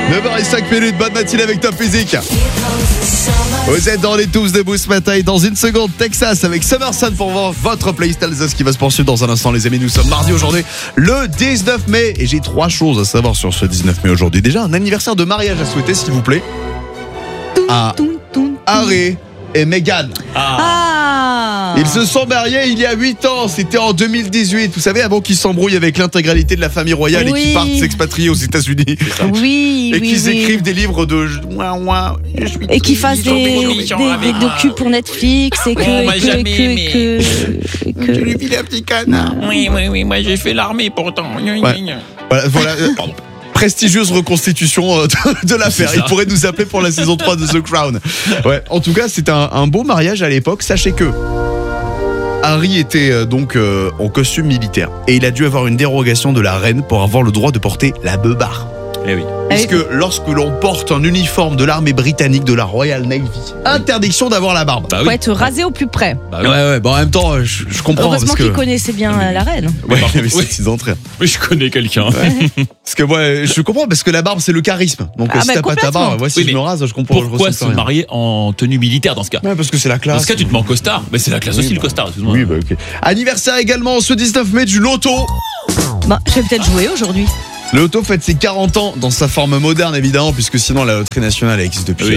9h05, bonne matinée avec Top Music. Vous êtes dans les tous debout ce matin et dans une seconde, Texas avec Summer Sun pour voir votre playlist Alsace qui va se poursuivre dans un instant, les amis. Nous sommes mardi aujourd'hui, le 19 mai, et j'ai 3 choses à savoir sur ce 19 mai aujourd'hui. Déjà, un anniversaire de mariage à souhaiter, s'il vous plaît, à Harry et Meghan. Ils se sont mariés il y a 8 ans, c'était en 2018. Vous savez, avant qu'ils s'embrouillent avec l'intégralité de la famille royale et qu'ils partent s'expatrier aux États-Unis. Oui, et qu'ils écrivent des livres de et qu'ils fassent des docus pour Netflix et que je lui file un petit canard. Oui, moi j'ai fait l'armée pourtant. Voilà. Pardon. Prestigieuse reconstitution de l'affaire. Il pourrait nous appeler pour la saison 3 de The Crown. Ouais, en tout cas, c'était un beau mariage à l'époque. Sachez que Harry était donc en costume militaire et il a dû avoir une dérogation de la reine pour avoir le droit de porter la beubare. Eh oui. Puisque lorsque l'on porte un uniforme de l'armée britannique, de la Royal Navy, interdiction d'avoir la barbe. Faut être rasé au plus près. Ouais. Bon, en même temps, je comprends. Heureusement parce que qu'il connaissait bien la reine. Ouais, mais c'est 6 entrées. Oui, je connais quelqu'un. Ouais. Parce que moi, je comprends parce que la barbe c'est le charisme. Donc si t'as pas ta barbe, si je me rase, je comprends. Pourquoi se marier en tenue militaire dans ce cas? Ouais, parce que c'est la classe. Dans ce cas, tu te mets en costard. Mais c'est la classe aussi, le costard. Excuse-moi. Oui, ok. Anniversaire également ce 19 mai du loto. Je vais peut-être jouer aujourd'hui. Le loto fête ses 40 ans dans sa forme moderne évidemment, puisque sinon la loterie nationale existe depuis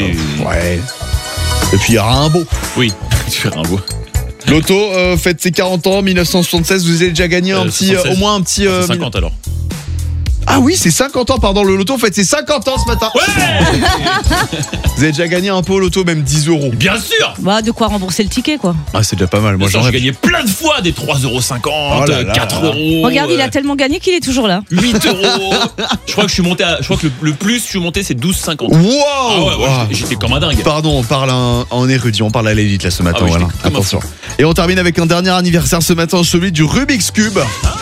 depuis Rimbaud. Oui, tu fais Rimbaud. Loto fête ses 40 ans 1976, vous avez déjà gagné un petit 76. au moins un petit 50 alors. Ah oui, c'est 50 ans pardon, le loto fête ses 50 ans ce matin. Ouais. Vous avez déjà gagné un peu au loto, même 10 €. Bien sûr. De quoi rembourser le ticket quoi. Ah, c'est déjà pas mal. Moi j'ai gagné plein de fois des 3,50 €, 4 €. Regarde, il a tellement gagné qu'il est toujours là. 8 €. Je crois que le plus je suis monté c'est 12,50. Wow, j'étais comme un dingue. Pardon, on parle en érudit, on parle à l'élite là ce matin. Voilà. Attention. Et on termine avec un dernier anniversaire ce matin, celui du Rubik's Cube.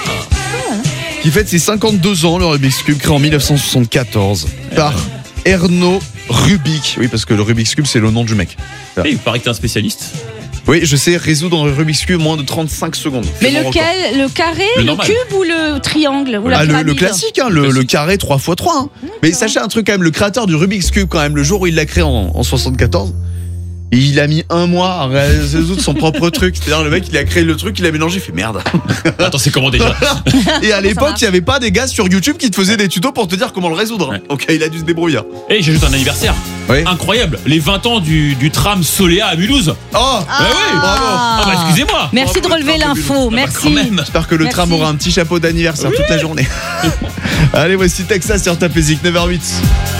Qui fête ses 52 ans, le Rubik's Cube, créé en 1974 par Erno Rubik. Oui, parce que le Rubik's Cube, c'est le nom du mec. Il paraît que t'es un spécialiste. Oui, je sais résoudre le Rubik's Cube en moins de 35 secondes. Mais lequel? Le carré, le cube ou le triangle ou la pyramide? Le classique, le carré 3x3. Mais sachez un truc quand même, le créateur du Rubik's Cube, quand même, le jour où il l'a créé en 74, il a mis 1 mois à résoudre son propre truc. C'est-à-dire le mec il a créé le truc, il a mélangé, il fait merde. Attends, c'est comment déjà? Et à l'époque il n'y avait pas des gars sur YouTube qui te faisaient des tutos pour te dire comment le résoudre. Donc il a dû se débrouiller. Et j'ajoute un anniversaire incroyable, les 20 ans du tram Soléa à Mulhouse. Bravo. Excusez-moi. Merci de relever l'info, merci. J'espère que le tram aura un petit chapeau d'anniversaire toute la journée. Allez, voici Texas sur Top Music, 9h08.